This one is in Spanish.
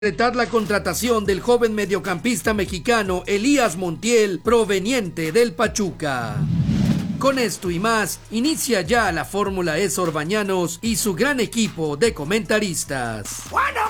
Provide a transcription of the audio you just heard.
Concretar la contratación del joven mediocampista mexicano Elías Montiel, proveniente del Pachuca. Con esto y más, inicia ya la Fórmula E Sor Bañanos y su gran equipo de comentaristas. ¡Bueno!